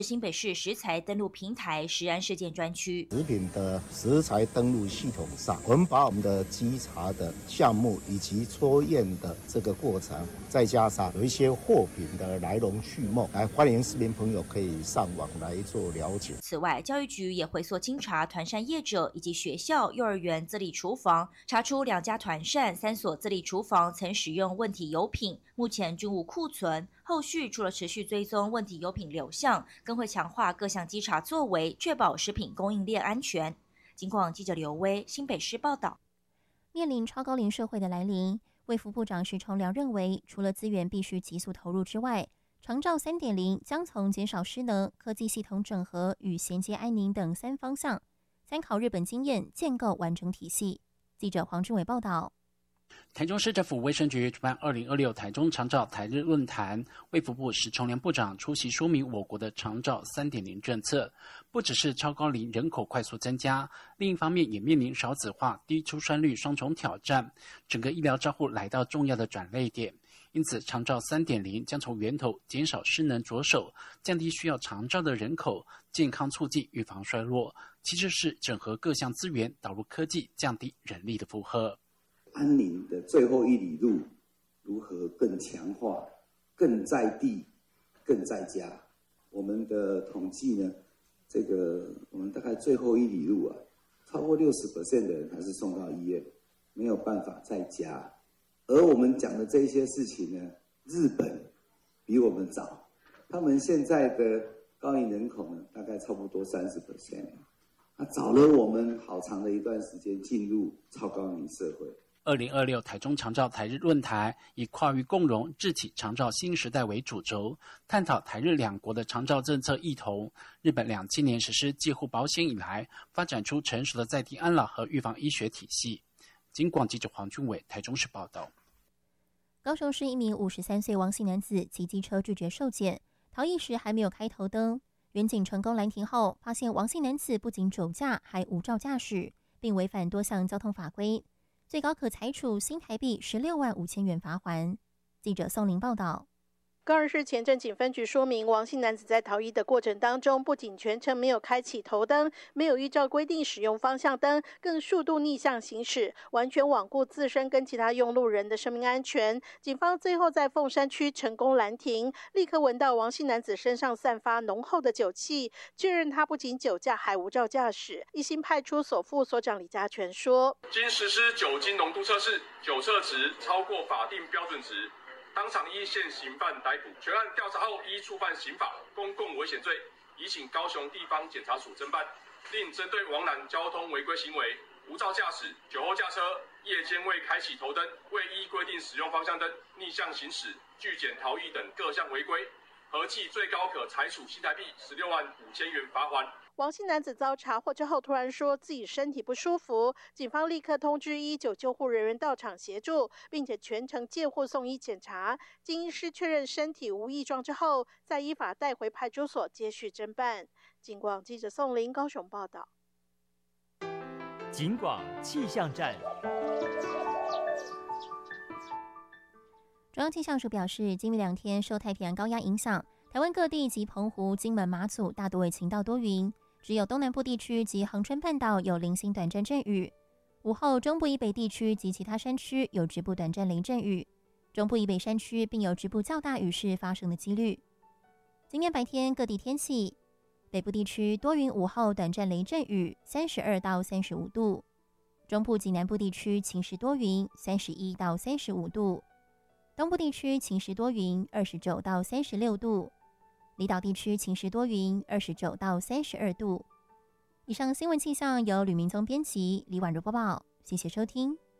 新北市食材登录平台食安事件专区， 食品的食材登录系统上，我们把我们的稽查的项目以及抽验的这个过程，再加上有一些货品的来龙去脉，来欢迎市民朋友可以上网来做了解。 此外，教育局也回溯清查团膳业者以及学校、幼儿园自立厨房，查出2家团膳、3所自立厨房曾使用问题油品，目前均无库存。后续除了持续追踪问题油品流向，更会强化各项稽查作为，确保食品供应链安全。警广记者刘威新北市报道。 面临超高龄社会的来临，卫福部长徐崇良认为，除了资源必须急速投入之外，长照 3.0 将从减少失能、科技系统整合与衔接安宁等3方向，参考日本经验，建构完整体系。记者黄志伟报道。 台中市政府卫生局主办2026台中长照台日论坛，卫福部石崇良部长出席说明我国的长照 3.0 政策，不只是超高龄人口快速增加，另一方面也面临少子化、低出生率双重挑战，整个医疗照护来到重要的转捩点。因此，长照 3.0 将从源头减少失能着手，降低需要长照的人口，健康促进预防衰弱。其次是整合各项资源，导入科技，降低人力的负荷。 安宁的最后一里路如何更强化、更在地、更在家？我们的统计呢，我们大概最后一里路超过60% 的人还是送到医院，没有办法在家。而我们讲的这些事情呢，日本比我们早，他们现在的高龄人口呢，大概差不多30%，早了我们好长的一段时间进入超高龄社会。 2026台中长照台日论坛以跨域共融、智起长照新时代为主轴，探讨台日两国的长照政策异同。日本2007年实施介护保险以来，发展出成熟的在地安老和预防医学体系。警广记者黄俊伟台中市报道。 高雄市一名53岁王姓男子骑机车拒绝受检，逃逸时还没有开头灯，员警成功拦停后，发现王姓男子不仅酒驾，还无照驾驶，并违反多项交通法规。最高可裁处新台币16万5千元罚锾。记者宋玲报道。 高雄市前镇警分局说明，王姓男子在逃逸的过程当中，不仅全程没有开启头灯，没有依照规定使用方向灯，更数度逆向行驶，完全罔顾自身跟其他用路人的生命安全。警方最后在凤山区成功拦停，立刻闻到王姓男子身上散发浓厚的酒气，确认他不仅酒驾还无照驾驶。一心派出所副所长李家全说， 经实施酒精浓度测试，酒测值超过法定标准值，当场依现行犯逮捕，全案调查后依触犯刑法公共危险罪，移请高雄地方检察署侦办，另针对王男交通违规行为、无照驾驶、酒后驾车、夜间未开启头灯、未依规定使用方向灯、逆向行驶、拒检逃逸等各项违规，合计最高可裁处新台币16万5千元罚锾。 王姓男子遭查获之后，突然说自己身体不舒服，警方立刻通知119救护人员到场协助，并且全程借护送医检查。经医师确认身体无异状之后，再依法带回派出所接续侦办。警广记者宋玲高雄报道。 警广气象站。 中央气象署表示，今明2天受太平洋高压影响，台湾各地及澎湖、金门、马祖大多为晴到多云，只有东南部地区及恒春半岛有零星短暂阵雨。午后，中部以北地区及其他山区有局部短暂雷阵雨，中部以北山区并有局部较大雨势发生的几率。今天白天各地天气，北部地区多云，午后短暂雷阵雨，32到35度；中部及南部地区晴时多云，31到35度；东部地区晴时多云，29到36度；离岛地区晴时多云，29到32度。以上新闻气象由吕明宗编辑，李婉如播报，谢谢收听。